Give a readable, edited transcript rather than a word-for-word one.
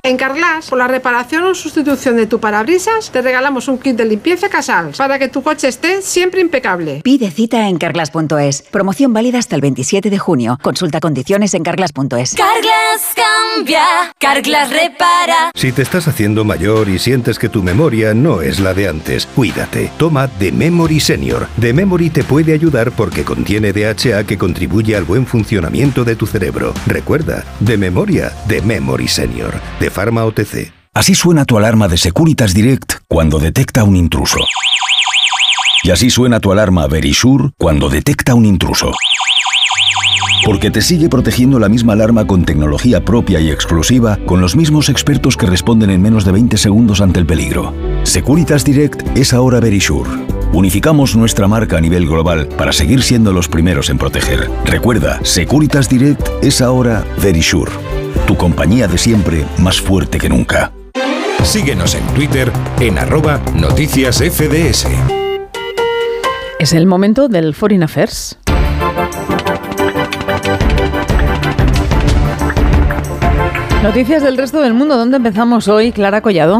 En Carglass, por la reparación o sustitución de tu parabrisas, te regalamos un kit de limpieza Casals para que tu coche esté siempre impecable. Pide cita en Carglass.es. Promoción válida hasta el 27 de junio. Consulta condiciones en Carglass.es. Carglass cambia, Carglass repara. Si te estás haciendo mayor y sientes que tu memoria no es la de antes, cuídate. Toma The Memory Senior. The Memory te puede ayudar porque contiene DHA que contribuye al buen funcionamiento de tu cerebro. Recuerda, de memoria, The Memory Senior. De Pharma OTC. Así suena tu alarma de Securitas Direct cuando detecta un intruso. Y así suena tu alarma Verisure cuando detecta un intruso. Porque te sigue protegiendo la misma alarma con tecnología propia y exclusiva, con los mismos expertos que responden en menos de 20 segundos ante el peligro. Securitas Direct es ahora Verisure. Unificamos nuestra marca a nivel global para seguir siendo los primeros en proteger. Recuerda, Securitas Direct es ahora Verisure. Tu compañía de siempre, más fuerte que nunca. Síguenos en Twitter en @noticiasfds. Es el momento del Foreign Affairs. Noticias del resto del mundo. ¿Dónde empezamos hoy, Clara Collado?